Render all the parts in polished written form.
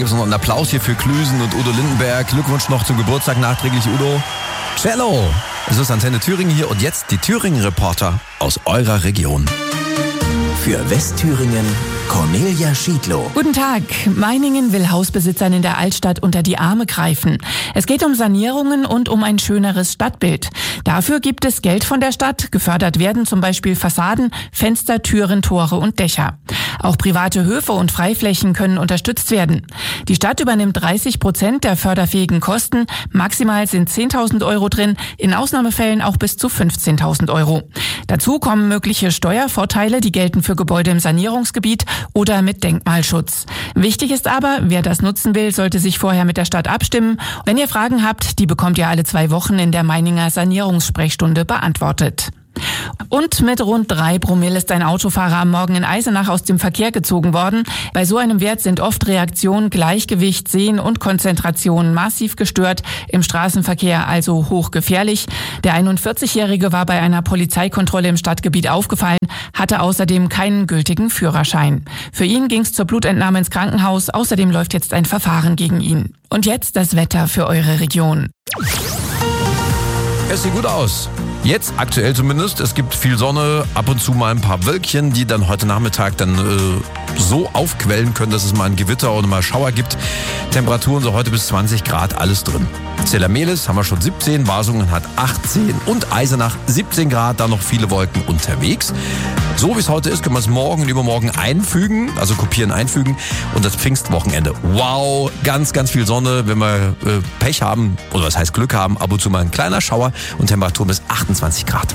gibt es noch einen Applaus hier für Klüsen und Udo Lindenberg. Glückwunsch noch zum Geburtstag nachträglich, Udo. Cello! Es ist Antenne Thüringen hier und jetzt die Thüringen-Reporter aus eurer Region. Für Westthüringen Cornelia Schiedlow. Guten Tag. Meiningen will Hausbesitzern in der Altstadt unter die Arme greifen. Es geht um Sanierungen und um ein schöneres Stadtbild. Dafür gibt es Geld von der Stadt. Gefördert werden zum Beispiel Fassaden, Fenster, Türen, Tore und Dächer. Auch private Höfe und Freiflächen können unterstützt werden. Die Stadt übernimmt 30% der förderfähigen Kosten. Maximal sind 10.000 Euro drin, in Ausnahmefällen auch bis zu 15.000 Euro. Dazu kommen mögliche Steuervorteile, die gelten für Gebäude im Sanierungsgebiet oder mit Denkmalschutz. Wichtig ist aber, wer das nutzen will, sollte sich vorher mit der Stadt abstimmen. Wenn ihr Fragen habt, die bekommt ihr alle 2 Wochen in der Meininger Sanierungssprechstunde beantwortet. Und mit rund 3 Promille ist ein Autofahrer am Morgen in Eisenach aus dem Verkehr gezogen worden. Bei so einem Wert sind oft Reaktion, Gleichgewicht, Sehen und Konzentration massiv gestört. Im Straßenverkehr also hochgefährlich. Der 41-Jährige war bei einer Polizeikontrolle im Stadtgebiet aufgefallen, hatte außerdem keinen gültigen Führerschein. Für ihn ging es zur Blutentnahme ins Krankenhaus. Außerdem läuft jetzt ein Verfahren gegen ihn. Und jetzt das Wetter für eure Region. Es sieht gut aus. Jetzt aktuell zumindest. Es gibt viel Sonne, ab und zu mal ein paar Wölkchen, die dann heute Nachmittag dann so aufquellen können, dass es mal ein Gewitter oder mal Schauer gibt. Temperaturen so heute bis 20 Grad, alles drin. Zellermelis haben wir schon 17, Wasungen hat 18 und Eisenach 17 Grad, da noch viele Wolken unterwegs. So wie es heute ist, können wir es morgen und übermorgen einfügen, also kopieren, einfügen und das Pfingstwochenende. Wow, ganz, ganz viel Sonne, wenn wir Pech haben, oder was heißt Glück haben, ab und zu mal ein kleiner Schauer und Temperatur bis 28 Grad.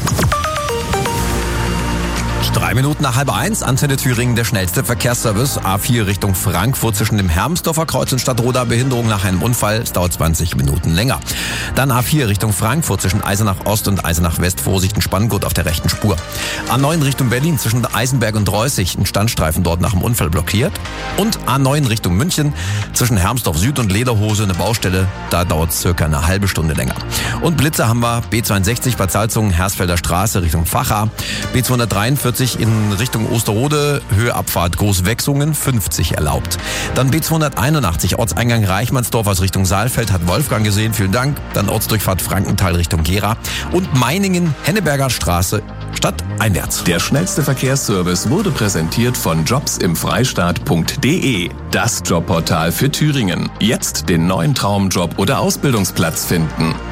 3 Minuten nach 12:30, Antenne Thüringen, der schnellste Verkehrsservice. A4 Richtung Frankfurt zwischen dem Hermsdorfer Kreuz und Stadtroda, Behinderung nach einem Unfall. Es dauert 20 Minuten länger. Dann A4 Richtung Frankfurt zwischen Eisenach Ost und Eisenach West. Vorsicht, ein Spanngurt auf der rechten Spur. A9 Richtung Berlin zwischen Eisenberg und Reußig. Ein Standstreifen dort nach dem Unfall blockiert. Und A9 Richtung München zwischen Hermsdorf Süd und Lederhose. Eine Baustelle, da dauert es circa eine halbe Stunde länger. Und Blitze haben wir B62 Bad Salzungen, Hersfelder Straße Richtung Vacha. B243 in Richtung Osterode, Höheabfahrt Großwechsungen, 50 erlaubt. Dann B281, Ortseingang Reichmannsdorf aus Richtung Saalfeld, hat Wolfgang gesehen, vielen Dank. Dann Ortsdurchfahrt Frankenthal Richtung Gera. Und Meiningen, Henneberger Straße, stadteinwärts. Der schnellste Verkehrsservice wurde präsentiert von jobsimfreistaat.de. Das Jobportal für Thüringen. Jetzt den neuen Traumjob oder Ausbildungsplatz finden.